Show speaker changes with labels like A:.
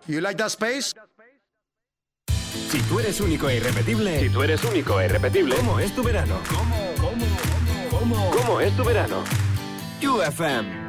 A: You like that space?
B: Si tú eres único e irrepetible.
C: Si tú eres único e irrepetible.
B: ¿Cómo es tu verano? ¿Cómo es tu verano? UFM.